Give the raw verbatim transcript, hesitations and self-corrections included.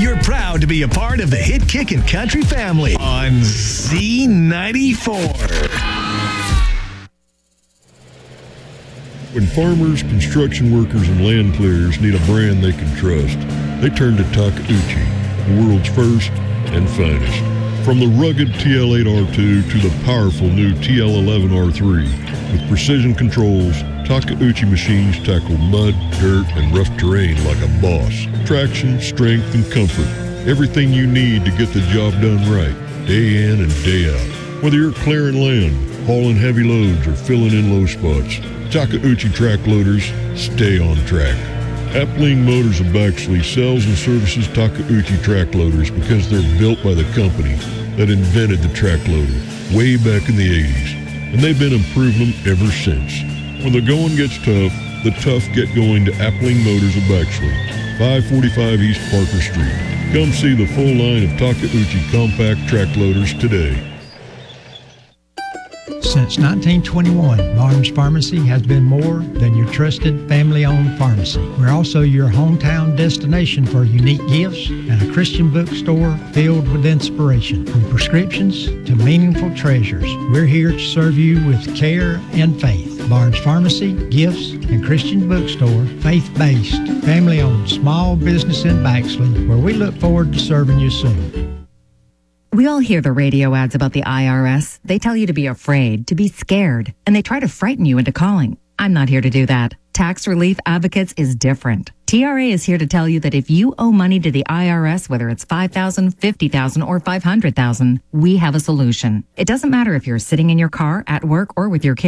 You're proud to be a part of the Hit Kickin' Country family on Z ninety-four. When farmers, construction workers, and land clearers need a brand they can trust, they turn to Takeuchi, the world's first and finest. From the rugged T L eight R two to the powerful new T L eleven R three, with precision controls, Takeuchi machines tackle mud, dirt, and rough terrain like a boss. Traction, strength, and comfort. Everything you need to get the job done right, day in and day out. Whether you're clearing land, hauling heavy loads, or filling in low spots, Takeuchi track loaders stay on track. Appling Motors of Baxley sells and services Takeuchi track loaders because they're built by the company that invented the track loader way back in the eighties, and they've been improving them ever since. When the going gets tough, the tough get going to Appling Motors of Baxley, five forty-five East Parker Street. Come see the full line of Takeuchi compact track loaders today. Since nineteen twenty-one, Barnes Pharmacy has been more than your trusted family-owned pharmacy. We're also your hometown destination for unique gifts and a Christian bookstore filled with inspiration. From prescriptions to meaningful treasures, we're here to serve you with care and faith. Barnes Pharmacy, gifts, and Christian bookstore, faith-based, family-owned small business in Baxley, where we look forward to serving you soon. We all hear the radio ads about the I R S. They tell you to be afraid, to be scared, and they try to frighten you into calling. I'm not here to do that. Tax Relief Advocates is different. T R A is here to tell you that if you owe money to the I R S, whether it's five thousand dollars, fifty thousand dollars, or five hundred thousand dollars, we have a solution. It doesn't matter if you're sitting in your car, at work, or with your kids.